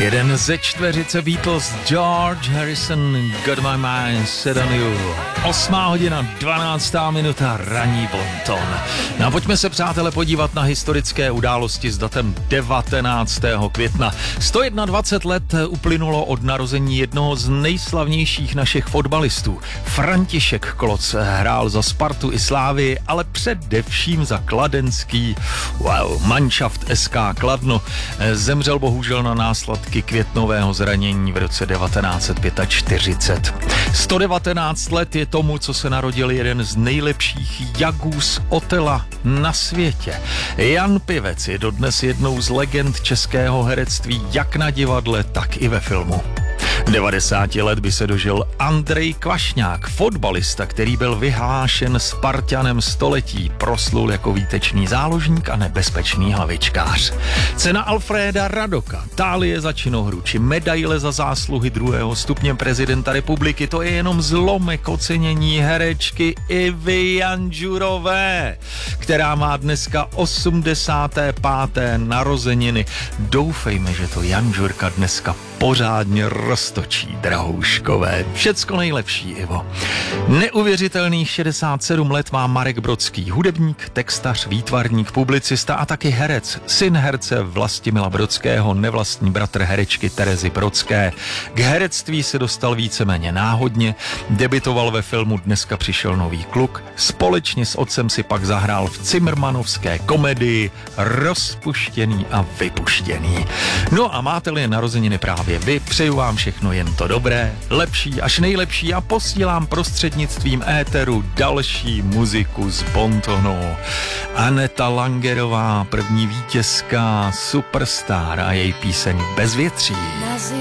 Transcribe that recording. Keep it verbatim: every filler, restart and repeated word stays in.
Jeden ze čtveřice Beatles, George Harrison, Got My Mind Set on You. Osmá hodina, dvanáctá minuta, ranní bonton. No a pojďme se, přátelé, podívat na historické události s datem devatenáctého května. sto dvacet jedna let uplynulo od narození jednoho z nejslavnějších našich fotbalistů. František Kloc hrál za Spartu i Slávii, ale především za kladenský wow, Mannschaft es ká Kladno. Zemřel bohužel na následky květnového zranění v roce devatenáct set čtyřicet pět. sto devatenáct let je tomu, co se narodil jeden z nejlepších jagů z Otela na světě. Jan Pivec je dodnes jednou z legend českého herectví jak na divadle, tak i ve filmu. devadesáti let by se dožil Andrej Kvašňák, fotbalista, který byl vyhlášen Spartanem století, proslul jako výtečný záložník a nebezpečný hlavičkář. Cena Alfréda Radoka, tálie za činohru či medaile za zásluhy druhého stupně prezidenta republiky, to je jenom zlomek ocenění herečky Ivy Janžurové, která má dneska osmdesáté páté narozeniny. Doufejme, že to Janžurka dneska pořádně roztočí, drahouškové. Všecko nejlepší, Ivo. Neuvěřitelných šedesát sedm let má Marek Brodský, hudebník, textař, výtvarník, publicista a taky herec, syn herce Vlastimila Brodského, nevlastní bratr herečky Terezy Brodské. K herectví se dostal víceméně náhodně, debitoval ve filmu Dneska přišel nový kluk, společně s otcem si pak zahrál v cimrmanovské komedii Rozpuštěný a vypuštěný. No a máte-li narozeniny právě vy, přeju vám všechno jen to dobré, lepší až nejlepší a posílám prostřednictvím éteru další muziku z bontonu. Aneta Langerová, první vítězka Superstar a její píseň Bezvětří.